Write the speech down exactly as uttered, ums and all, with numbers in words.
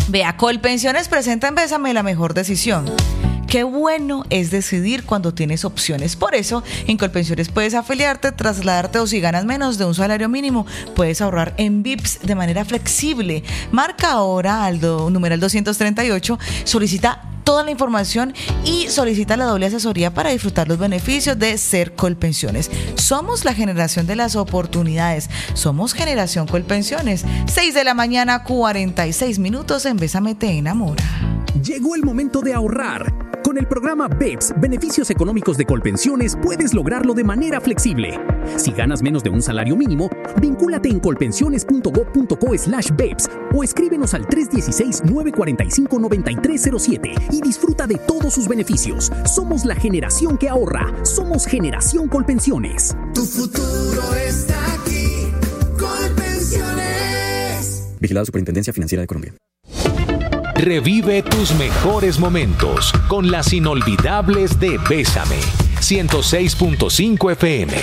Vea, Colpensiones presenta en Bésame la mejor decisión. Qué bueno es decidir cuando tienes opciones. Por eso, en Colpensiones puedes afiliarte, trasladarte o si ganas menos de un salario mínimo, puedes ahorrar en V I P S de manera flexible. Marca ahora al do, numeral doscientos treinta y ocho, solicita toda la información y solicita la doble asesoría para disfrutar los beneficios de ser Colpensiones. Somos la generación de las oportunidades. Somos Generación Colpensiones. seis de la mañana, cuarenta y seis minutos en Bésame te enamora. Llegó el momento de ahorrar. Con el programa B E P S, Beneficios Económicos de Colpensiones, puedes lograrlo de manera flexible. Si ganas menos de un salario mínimo, vincúlate en colpensiones.gov.co slash B E P S o escríbenos al tres uno seis, nueve cuatro cinco, nueve tres cero siete y disfruta de todos sus beneficios. Somos la generación que ahorra. Somos Generación Colpensiones. Tu futuro está aquí. Colpensiones. Vigilado Superintendencia Financiera de Colombia. Revive tus mejores momentos con las inolvidables de Bésame. ciento seis punto cinco F M.